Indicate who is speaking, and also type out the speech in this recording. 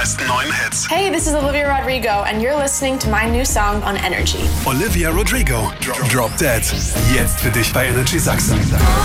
Speaker 1: neuesten neuen Hits.
Speaker 2: Hey, this is Olivia Rodrigo and you're listening to my new song on Energy.
Speaker 1: Olivia Rodrigo, Drop Dead. Jetzt für dich bei Energy Sachsen.